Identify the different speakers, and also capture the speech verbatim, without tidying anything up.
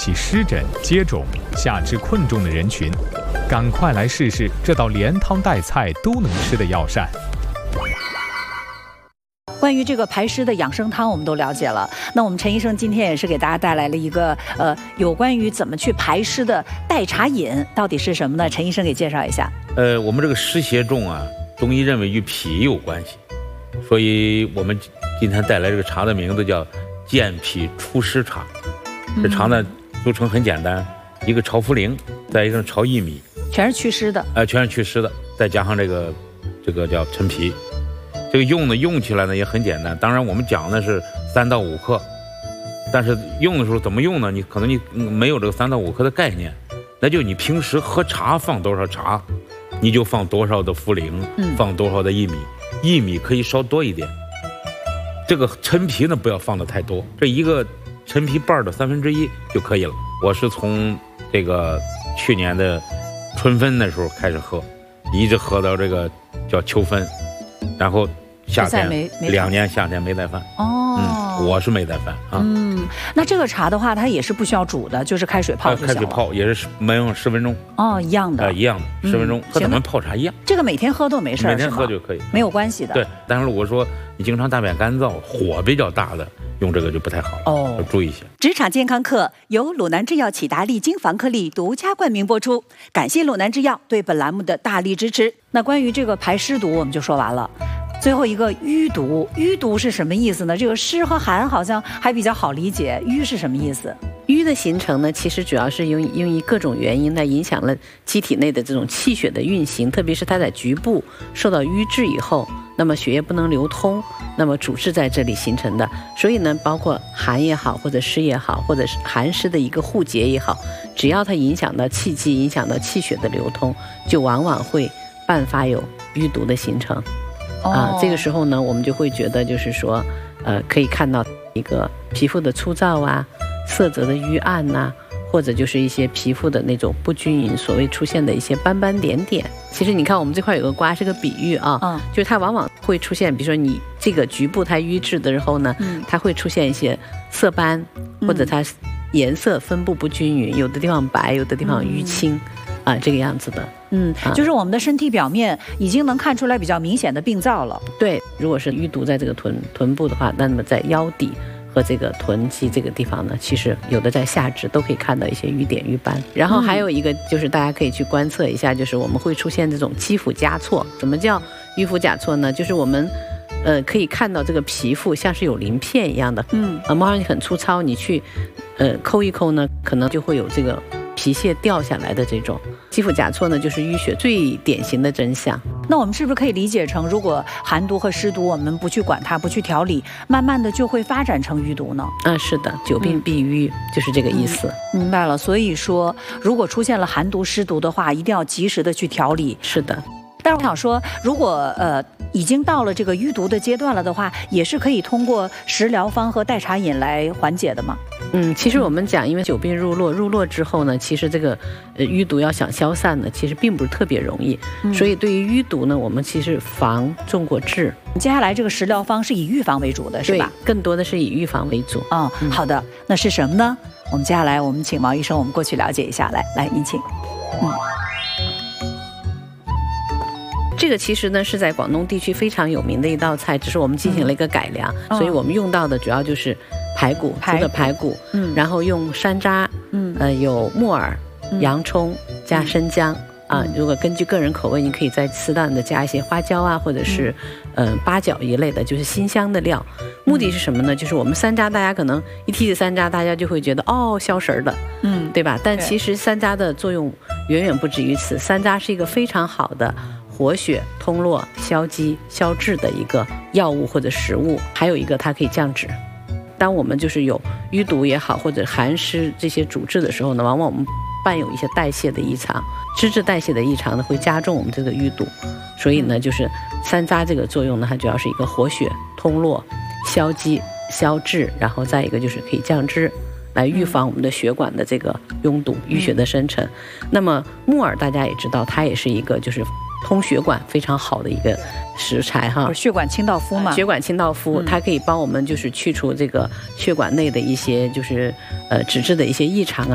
Speaker 1: 起湿疹、接种、下肢困重的人群，赶快来试试这道连汤带菜都能吃的药膳。
Speaker 2: 关于这个排湿的养生汤，我们都了解了。那我们陈医生今天也是给大家带来了一个呃，有关于怎么去排湿的代茶饮，到底是什么呢？陈医生给介绍一下。
Speaker 3: 呃，我们这个湿邪重啊，中医认为与脾有关系，所以我们今天带来这个茶的名字叫健脾除湿茶。这茶呢组成很简单，一个炒茯苓，再一个炒薏米，
Speaker 2: 全是祛湿的。
Speaker 3: 呃，全是祛湿的，再加上这个这个叫陈皮。这个用呢用起来呢也很简单，当然我们讲的是三到五克，但是用的时候怎么用呢？你可能你没有这个三到五克的概念，那就你平时喝茶放多少茶，你就放多少的茯苓，放多少的薏米，薏米可以稍多一点。这个陈皮呢不要放的太多，这一个陈皮瓣的三分之一就可以了。我是从这个去年的春分的时候开始喝，一直喝到这个叫秋分。然后夏天两年夏天没带饭哦，嗯，我是没带饭啊。
Speaker 2: 嗯，那这个茶的话，它也是不需要煮的，就是开水泡就行了。
Speaker 3: 开水泡也是没用十分钟
Speaker 2: 哦，一样的，
Speaker 3: 呃，一样的十分钟，和咱们泡茶一样。
Speaker 2: 这个每天喝都没事，
Speaker 3: 每天喝就可以，
Speaker 2: 没有关系的。
Speaker 3: 对，但是如果说你经常大便干燥、火比较大的，用这个就不太好哦，要注意一些。
Speaker 2: 职场健康课由鲁南制药启达利精防克力独家冠名播出，感谢鲁南制药对本栏目的大力支持。那关于这个排湿毒，我们就说完了。最后一个淤毒，淤毒是什么意思呢？这个湿和寒好像还比较好理解，淤是什么意思？
Speaker 4: 淤的形成呢，其实主要是因为因为各种原因呢，影响了机体内的这种气血的运行，特别是它在局部受到瘀滞以后，那么血液不能流通，那么阻滞在这里形成的。所以呢，包括寒也好，或者湿也好，或者是寒湿的一个互结也好，只要它影响到气机，影响到气血的流通，就往往会伴发有淤毒的形成。啊，这个时候呢，我们就会觉得就是说，呃，可以看到一个皮肤的粗糙啊，色泽的淤暗呐、啊，或者就是一些皮肤的那种不均匀，所谓出现的一些斑斑点点。其实你看我们这块有个瓜是个比喻啊，嗯，就是它往往会出现，比如说你这个局部它淤滞的时候呢，嗯，它会出现一些色斑，或者它颜色分布不均匀，有的地方白，有的地方淤青。嗯啊，这个样子的，
Speaker 2: 嗯，就是我们的身体表面已经能看出来比较明显的病灶了。
Speaker 4: 对，如果是淤毒在这个臀臀部的话，那么在腰底和这个臀肌这个地方呢，其实有的在下肢都可以看到一些瘀点瘀斑。然后还有一个就是大家可以去观测一下，就是我们会出现这种肌肤夹错。什么叫淤肤夹错呢？就是我们呃可以看到这个皮肤像是有鳞片一样的，嗯，啊，摸上去很粗糙，你去呃抠一抠呢，可能就会有这个皮屑掉下来的这种肌肤夹错呢，就是淤血最典型的真相。
Speaker 2: 那我们是不是可以理解成，如果寒毒和湿毒我们不去管它，不去调理，慢慢的就会发展成淤毒呢？
Speaker 4: 啊，是的，久病必淤，嗯，就是这个意思，
Speaker 2: 嗯。明白了，所以说，如果出现了寒毒、湿毒的话，一定要及时的去调理。
Speaker 4: 是的。
Speaker 2: 但是我想说，如果呃已经到了这个淤毒的阶段了的话，也是可以通过食疗方和代茶饮来缓解的吗？
Speaker 4: 嗯，其实我们讲，因为久病入络，入络之后呢，其实这个呃淤毒要想消散呢，其实并不是特别容易。嗯，所以对于淤毒呢，我们其实防重过治。
Speaker 2: 接下来这个食疗方是以预防为主的，是吧？
Speaker 4: 对，更多的是以预防为主。
Speaker 2: 哦，嗯，好的，那是什么呢？我们接下来我们请毛医生，我们过去了解一下。来，来，您请。嗯。
Speaker 4: 这个其实呢是在广东地区非常有名的一道菜，只是我们进行了一个改良，嗯，所以我们用到的主要就是排骨，猪的排骨，嗯，然后用山楂，嗯，呃，有木耳、洋葱加生姜，嗯，啊，如果根据个人口味，你可以再适当的加一些花椒啊，或者是，嗯、呃，八角一类的，就是辛香的料。目的是什么呢？就是我们山楂，大家可能一提起山楂，大家就会觉得哦消食的，嗯，对吧？但其实山楂的作用远远不止于此，山楂是一个非常好的活血、通络、消积、消滞的一个药物或者食物，还有一个它可以降脂。当我们就是有淤毒也好，或者寒湿这些阻滞的时候呢，往往我们伴有一些代谢的异常，脂质代谢的异常呢，会加重我们这个淤毒。所以呢，就是山楂这个作用呢，它主要是一个活血、通络、消积、消滞，然后再一个就是可以降脂，来预防我们的血管的这个拥堵、淤血的生成。那么木耳大家也知道，它也是一个就是通血管非常好的一个食材哈，
Speaker 2: 血管清道夫嘛，
Speaker 4: 血管清道夫，嗯，它可以帮我们就是去除这个血管内的一些就是呃脂质的一些异常啊。